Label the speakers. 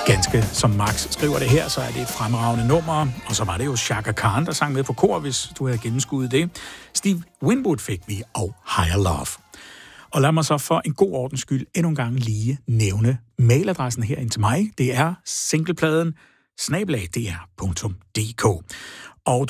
Speaker 1: Ganske som Max skriver det her, så er det et fremragende nummer, og så var det jo Chaka Khan, der sang med på kor, hvis du havde gennemskuddet det. Steve Winwood fik vi, og Higher Love. Og lad mig så for en god ordens skyld endnu en gang lige nævne mailadressen her ind til mig. Det er singlepladen @dr.dk. Og